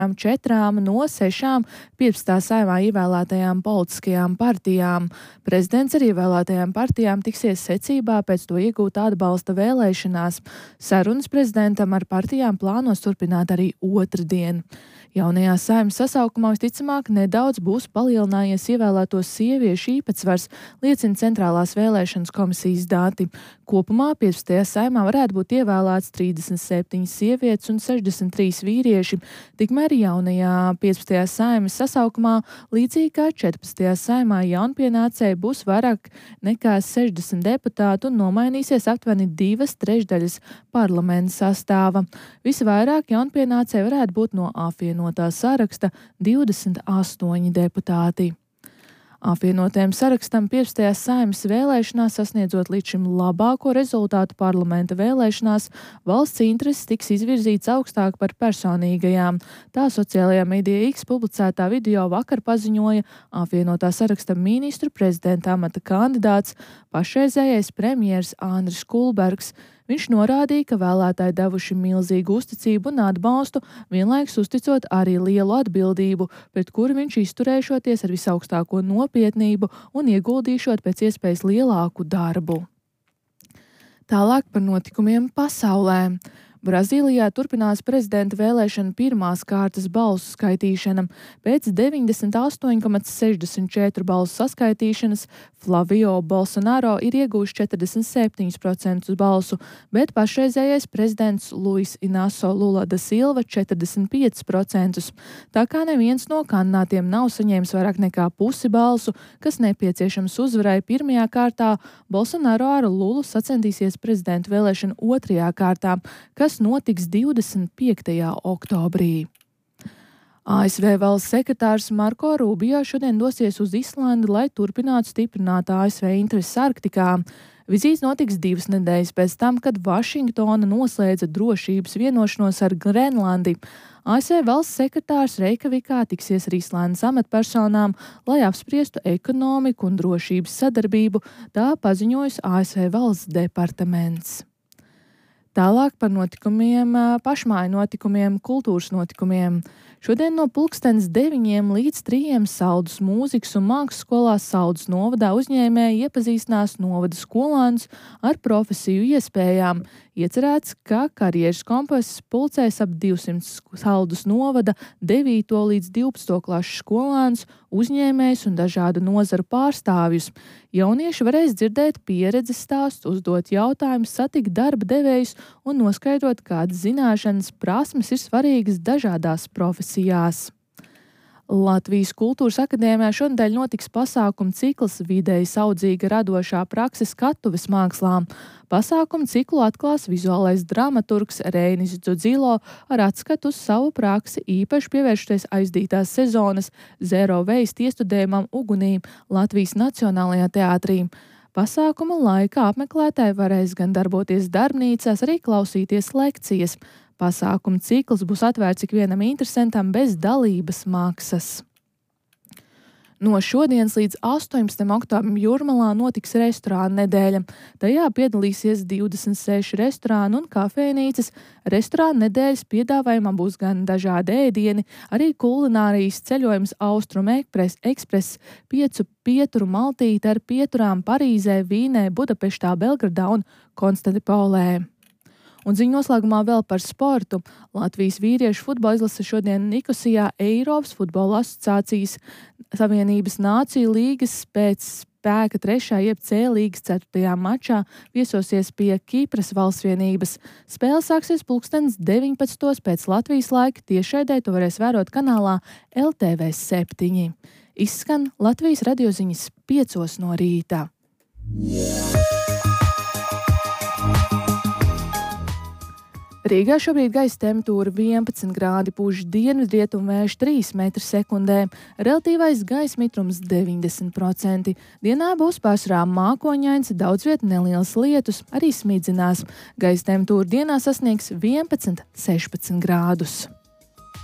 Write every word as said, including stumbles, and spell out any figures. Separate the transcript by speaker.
Speaker 1: četrām no sešām piecpadsmitā Saeimā ievēlētajām politiskajām partijām. Prezidents ar ievēlētajām partijām tiksies secībā pēc to iegūta atbalsta vēlēšanās. Sarunas prezidentam ar partijām plānos turpināt arī otrdien. Jaunajā Saeimas sasaukumā visticamāk nedaudz būs palielinājies ievēlēto sieviešu īpatsvars, liecina Centrālās vēlēšanas komisijas dati. Kopumā piecpadsmitajā Saeimā varētu būt ievēlēts trīsdesmit septiņas sievietes un sešdesmit trīs vīrieši, tikmēr jaunajā piecpadsmitajā Saeimas sasaukumā, līdzīgi kā četrpadsmitajā Saeimā, jaunpienācēji būs vairāk nekā sešdesmit deputātu un nomainīsies aptuveni divas trešdaļas parlamenta sastāva. Visvairāk jaunpienācēji varētu būt no apvienotā saraksta divdesmit astoņi deputāti. Apvienotajam sarakstam piecpadsmitajās Saeimas vēlēšanās sasniedzot līdz šim labāko rezultātu parlamenta vēlēšanās, valsts intereses tiks izvirzīts augstāk par personīgajām. Tā sociālajā medijā X publicētā video vakar paziņoja apvienotā saraksta ministru prezidenta amata kandidāts, pašreizējais premjers Andris Kulbergs. Viņš norādīja, ka vēlētāji devuši milzīgu uzticību un atbalstu, vienlaikus uzticot arī lielu atbildību, pret kuru viņš izturēšoties ar visaugstāko nopietnību un ieguldīšot pēc iespējas lielāku darbu. Tālāk par notikumiem pasaulē. Brazīlijā turpinās prezidenta vēlēšana pirmās kārtas balsu skaitīšana. Pēc deviņdesmit astoņi komats sešdesmit četri balsu saskaitīšanas Flavio Bolsonaro ir iegūšs četrdesmit septiņus procentus balsu, bet pašreizējais prezidents Luis Inacio Lula da Silva četrdesmit piecus procentus. Tā kā neviens no kandidātiem nav saņēmis vairāk nekā pusi balsu, kas nepieciešams uzvarai pirmajā kārtā, Bolsonaro ar Lulu sacensties prezidentu vēlēšanu otrajā kārtā, kas notiks divdesmit piektajā oktobrī. A S V valsts sekretārs Marko Rubio šodien dosies uz Islandi, lai turpinātu stiprināt A S V intereses Arktikā. Vizītes notiks divas nedēļas pēc tam, kad Vašingtona noslēdza drošības vienošanos ar Grenlandi. A S V valsts sekretārs Reikavikā tiksies ar Islandes amatpersonām, lai apspriestu ekonomiku un drošības sadarbību, tā paziņojis A S V valsts departaments. Tālāk par notikumiem, pašmāju notikumiem, kultūras notikumiem. Šodien no pulkstens deviņiem līdz trijiem Saldus mūzikas un mākslas skolā Saldus novadā uzņēmēji iepazīstinās novada skolānus ar profesiju iespējām. Iecerēts, ka karjeras kompass pulcēs ap divsimt Saldus novada devīto līdz divpadsmito klašu skolānus, uzņēmējus un dažādu nozaru pārstāvjus. Jaunieši varēs dzirdēt pieredzes stāstus, uzdot jautājumus, satikt darba devējus un noskaidrot, kādas zināšanas, prasmes ir svarīgas dažādās profesijās. Latvijas Kultūras akadēmijā šonedēļ notiks pasākumu cikls Vidēji saudzīga radošā prakse skatuves mākslā. Pasākumu ciklu atklās vizuālais dramaturgs Reinis Dzudzilo ar atskatu uz savu praksi, īpaši pievēršoties aizdītās sezonas Zero Waste iestudējumam Ugunī Latvijas Nacionālajā teātrī. Pasākuma laikā apmeklētāji varēs gan darboties darbnīcās, arī klausīties lekcijas. Pasākuma cikls būs atvērts ikvienam interesantam bez dalības maksas. No šodienas līdz astoņpadsmitajam oktobrim Jūrmalā notiks restorāna nedēļa. Tajā piedalīsies divdesmit seši restorāni un kafejnīcas. Restorāna nedēļas piedāvājumā būs gan dažādi ēdieni, arī kulinārijas ceļojums Austrum Ekspres, piecu pieturu maltīte ar pieturām Parīzē, Vīnē, Budapeštā, Belgradā un Konstantinopolē. Un ziņu noslēgumā vēl par sportu. Latvijas vīriešu futbola izlase šodien Nikosijā Eiropas futbola asociācijas Savienības Nāciju līgas pēc spēka trešā jeb C līgas ceturtajā mačā viesosies pie Kipras valstsvienības. Spēle sāksies pulkstens deviņpadsmitos pēc Latvijas laika, tiešraidē to varēs vērot kanālā L T V septiņi. Izskan Latvijas radioziņas piecos no rīta. Rīgā šobrīd gaisa temperatūra vienpadsmit grādi, pūš dienvidrietumu vējš trīs metri sekundē, relatīvais gaisa mitrums deviņdesmit procenti. Dienā būs pārsvarā mākoņains, daudz viet nelielas lietus, arī smidzinās. Gaisa temperatūra dienā sasniegs vienpadsmit sešpadsmit grādus.